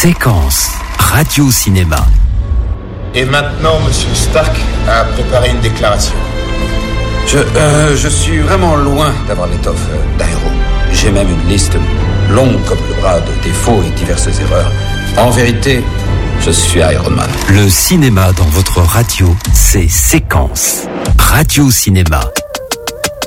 Séquence radio-cinéma. Et maintenant, Monsieur Stark a préparé une déclaration. Je suis vraiment loin d'avoir l'étoffe d'Aéro. J'ai même une liste longue comme le bras de défauts et diverses erreurs. En vérité, je suis Iron Man. Le cinéma dans votre radio, c'est Séquence radio-cinéma.